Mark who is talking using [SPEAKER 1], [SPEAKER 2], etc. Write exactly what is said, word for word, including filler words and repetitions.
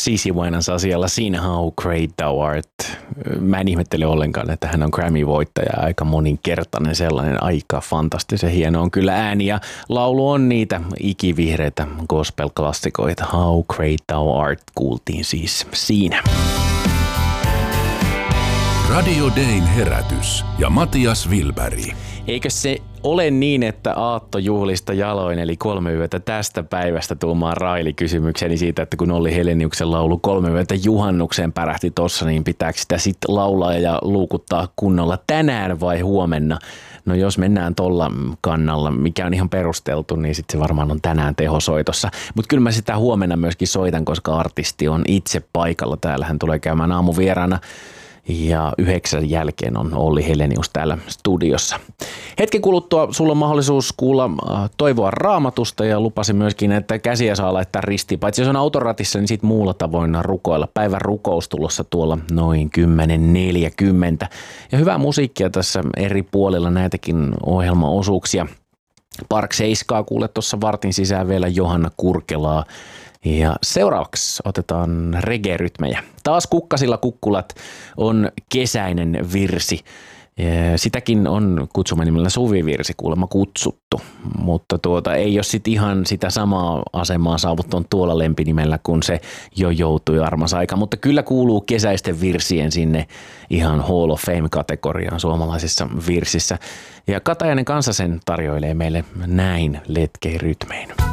[SPEAKER 1] Cici Winans asialla siinä How Great Thou Art. Mä en ihmettele ollenkaan, että hän on Grammy-voittaja, aika moninkertainen sellainen, aika fantastisen hieno on kyllä ääni ja laulu on niitä ikivihreitä gospel-klassikoita. How Great Thou Art kuultiin siis siinä.
[SPEAKER 2] Radio Dayn herätys ja Matias Wilberg.
[SPEAKER 1] Eikö se ole niin, että aattojuhlista jaloin, eli kolme yötä tästä päivästä tuumaan Raili kysymykseni siitä, että kun Olli Heleniuksen laulu kolme yötä juhannukseen pärähti tossa, niin pitääkö sitä sitten laulaa ja luukuttaa kunnolla tänään vai huomenna? No jos mennään tolla kannalla, mikä on ihan perusteltu, niin sitten se varmaan on tänään tehosoitossa. Mutta kyllä mä sitä huomenna myöskin soitan, koska artisti on itse paikalla. Täällä hän tulee käymään aamuvieraana. Ja yhdeksän jälkeen on Olli Helenius täällä studiossa. Hetken kuluttua sulla on mahdollisuus kuulla toivoa Raamatusta ja lupasin myöskin, että käsiä saa laittaa ristiin. Paitsi jos on autoratissa, niin sit muulla tavoin rukoilla. Päivän rukous tulossa tuolla noin kymmenen neljäkymmentä. Ja hyvää musiikkia tässä eri puolilla näitäkin ohjelmaosuuksia. Park Seiskaa kuule tuossa vartin sisään vielä Johanna Kurkelaa. Ja seuraavaksi otetaan reggae-rytmejä. Taas Kukkasilla kukkulat on kesäinen virsi. Sitäkin on kutsumanimellä Suvivirsi kuulemma kutsuttu, mutta tuota, ei ole sit ihan sitä samaa asemaa saavuttanut tuolla lempinimellä, kun se jo joutui armas aika. Mutta kyllä kuuluu kesäisten virsien sinne ihan Hall of Fame-kategoriaan suomalaisissa virsissä. Ja Katajainen kanssa sen tarjoilee meille näin letkein rytmein.